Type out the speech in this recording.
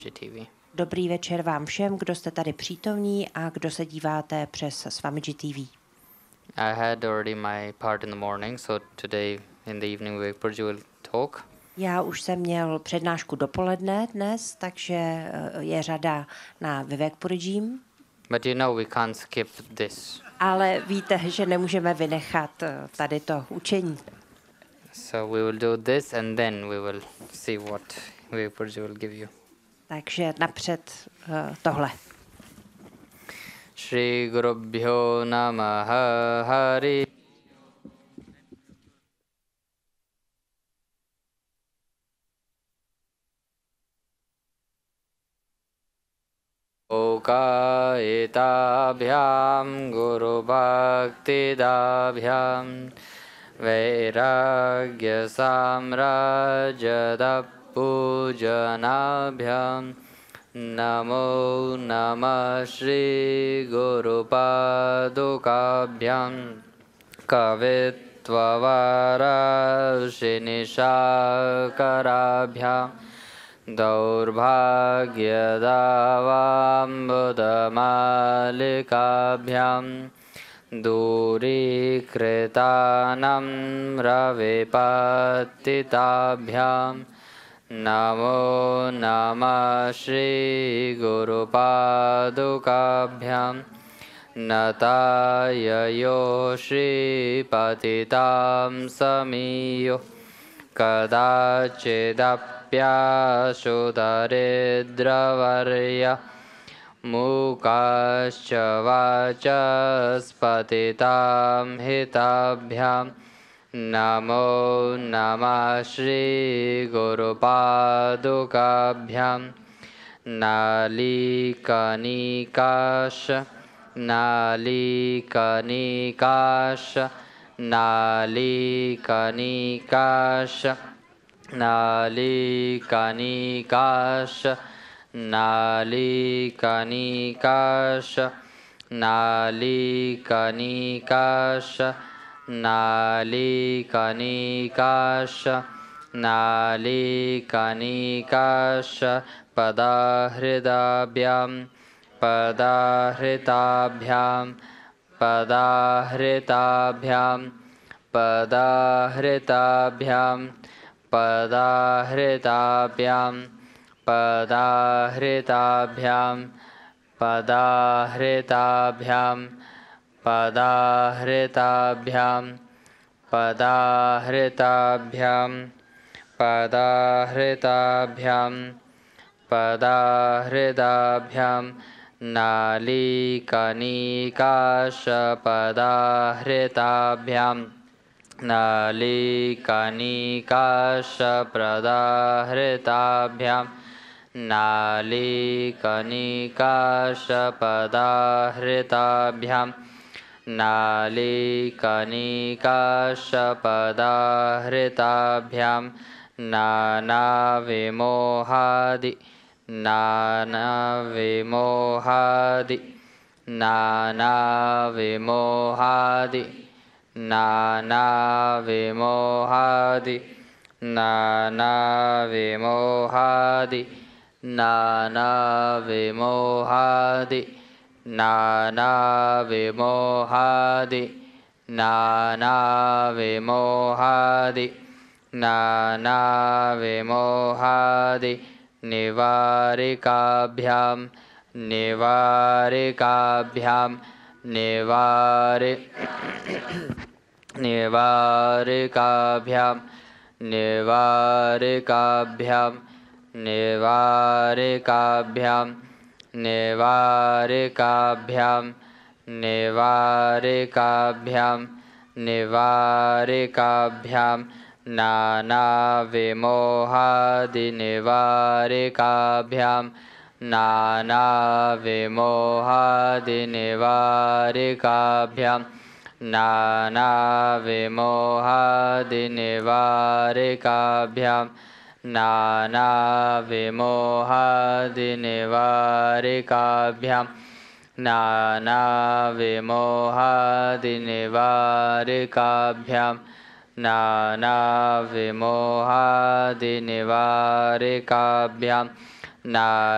TV. Dobrý večer vám všem, kdo jste tady přítomní a kdo se díváte přes Swamiji TV. I had already my part in the morning, so today in the evening Vivekpurji will talk. Já už jsem měl přednášku dopoledne dnes, takže je řada na Vivekpurjím. But you know we can't skip this. Ale víte, že nemůžeme vynechat tady to učení. So we will do this and then we will see what Vivekpurji will give you. Takže napřed tohle. Shri Gurubhyo Namah Hari Okayitabhyam Guru Bhaktidabhyam Vairagya Samrajada Pujanabhyam Namo Namah Shri Guru Padukabhyam Kavitvavarashinishakarabhyam Daurbhagyadavam Durikritanam Ravipattitabhyam Namo Namah Shri Guru Padukabhyam Natayayo Shri Patitam Samiyo Kadachidapya Shudaridраvarya Mukascha Vachas Patitam Hitabhyam Namo Namah Shri Guru Padukabhyam Nalikanikasha Nalikanikasha Nalikanikasha Nalikanikasha Nalikanikasha Nalikanikasha Nalikanikasha Nalikanikasha Padahridabhyam Padahritabhyam Padahritabhyam Padahritabhyam Padahritabhyam Padahritabhyam Padahritabhyam Padahritabhyam Padahritabhyam Padahritabhyam Padahritabhyam Nalikanikasha Padahritabhyam Nalikanikasha Padahritabhyam Nalikanikasha Padahritabhyam Nalikanikasha Padahritabhyam Nanavimohadi Nanavimohadi Nanavimohadi Nanavimohadi Nanavimohadi Nanavimohadi Nanavimohadi Nanavimohadi Nanavimohadi Nivarikabhyam Nivarikabhyam Nivarikabhyam Nivarikabhyam Nivarikabhyam Nivarikabhyam Nivarikabhyam Nivarikabhyam Nanavimohadi Nivarikabhyam Nanavimohadi Nivarikabhyam Nanavimohadi Nivarikabhyam Nanavimohadi Nivarikabhyam Nanavimohadi Nivarikabhyam Nanavimohadi Nivarikabhyam